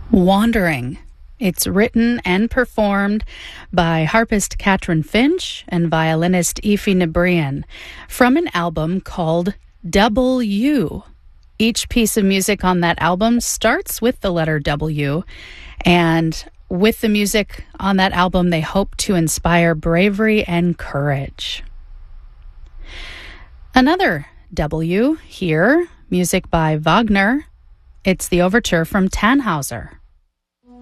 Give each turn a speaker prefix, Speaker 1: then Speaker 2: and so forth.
Speaker 1: Wandering. It's written and performed by harpist Katrin Finch and violinist Aoife Nabrian from an album called W. Each piece of music on that album starts with the letter W, and with the music on that album, they hope to inspire bravery and courage. Another W here, music by Wagner. It's the overture from Tannhauser.